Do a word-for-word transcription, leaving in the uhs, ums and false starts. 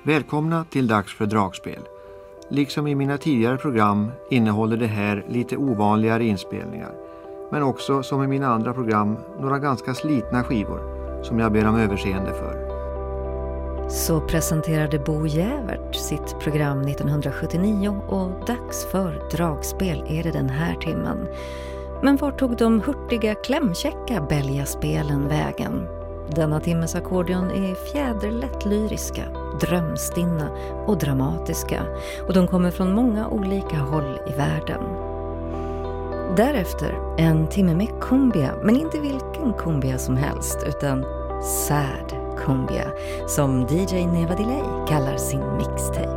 Välkomna till Dags för dragspel. Liksom i mina tidigare program innehåller det här lite ovanligare inspelningar. Men också som i mina andra program några ganska slitna skivor som jag ber om överseende för. Så presenterade Bo Jävert sitt program nittonhundrasjuttionio och Dags för dragspel är det den här timmen. Men var tog de hurtiga, klämkäcka Belgia-spelen vägen? Denna timmes ackordeon är fjäderlätt lyriska, drömstinna och dramatiska och de kommer från många olika håll i världen. Därefter en timme med cumbia, men inte vilken cumbia som helst utan sad cumbia som D J Neva Delay kallar sin mixtape.